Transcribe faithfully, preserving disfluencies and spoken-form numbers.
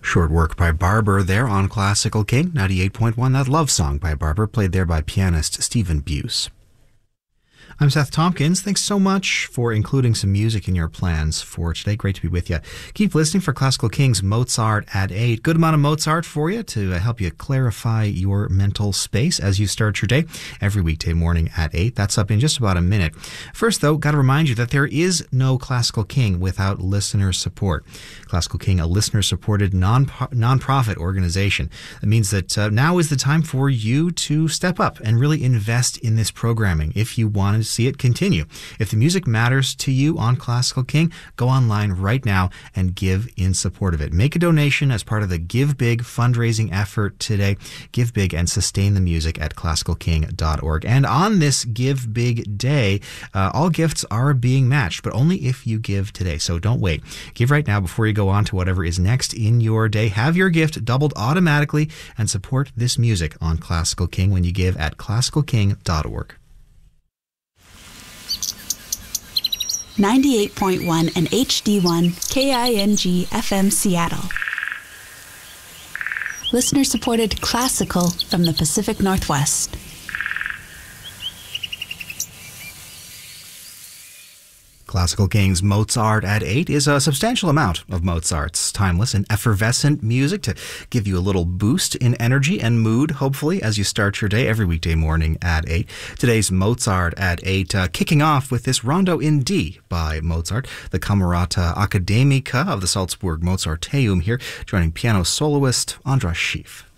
Short Work by Barber there on Classical King ninety-eight point one. That Love Song by Barber, played there by pianist Stephen Buse. I'm Seth Tompkins. Thanks so much for including some music in your plans for today. Great to be with you. Keep listening for Classical King's Mozart at eight. Good amount of Mozart for you to help you clarify your mental space as you start your day every weekday morning at eight. That's up in just about a minute. First, though, got to remind you that there is no Classical King without listener support. Classical King, a listener-supported non non-profit organization. That means that uh, now is the time for you to step up and really invest in this programming if you want to see it continue. If the music matters to you on Classical King, go online right now and give in support of it. Make a donation as part of the Give Big fundraising effort today. Give big and sustain the music at classical king dot org. And on this Give Big Day, uh, all gifts are being matched, but only if you give today. So don't wait. Give right now before you go on to whatever is next in your day. Have your gift doubled automatically and support this music on Classical King when you give at classical king dot org. ninety-eight point one and H D one K I N G F M Seattle. Listener-supported classical from the Pacific Northwest. Classical King's Mozart at eight is a substantial amount of Mozart's timeless and effervescent music to give you a little boost in energy and mood, hopefully, as you start your day every weekday morning at eight. Today's Mozart at eight, uh, kicking off with this Rondo in D by Mozart, the Camerata Academica of the Salzburg Mozarteum here, joining piano soloist Andras Schiff.